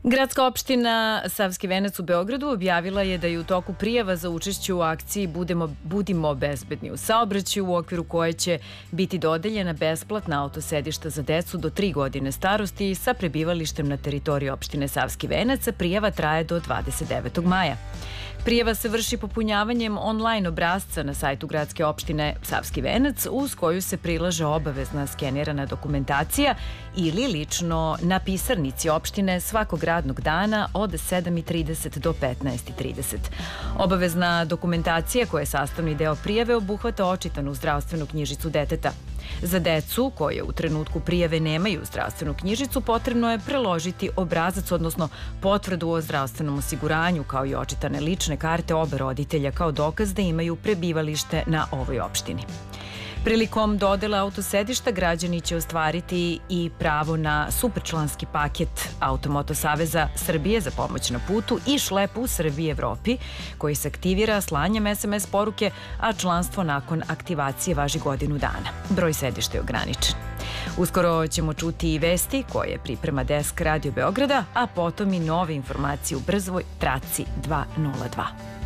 Gradska opština Savski Venac u Beogradu objavila je da je u toku prijava za učešće u akciji Budimo bezbedni u saobraćaju, u okviru koje će biti dodeljena besplatna autosedišta za decu do 3 godine starosti sa prebivalištem na teritoriji opštine Savski Venac. Prijava traje do 29. maja. Prijava se vrši popunjavanjem online obrasca na sajtu Gradske opštine Savski Venac, uz koju se prilaže obavezna skenirana dokumentacija ili lično na pisarnici opštine svakog radnog dana od 7:30 do 15:30. Obavezna dokumentacija koja je sastavni deo prijave obuhvata očitanu zdravstvenu knjižicu deteta. Za decu koje u trenutku prijave nemaju zdravstvenu knjižicu potrebno je preložiti obrazac, odnosno potvrdu o zdravstvenom osiguranju, kao i očitane lične karte oba roditelja kao dokaz da imaju prebivalište na ovoj opštini. Prilikom dodele autosedišta građani će ostvariti i pravo na superčlanski paket Automoto Saveza Srbije za pomoć na putu i šlep u Srbiji i Evropi, koji se aktivira slanjem SMS poruke, a članstvo nakon aktivacije važi godinu dana. Broj sedišta je ograničen. Uskoro ćemo čuti i vesti koje priprema Desk Radio Beograda, a potom i nove informacije u brzoj traci 202.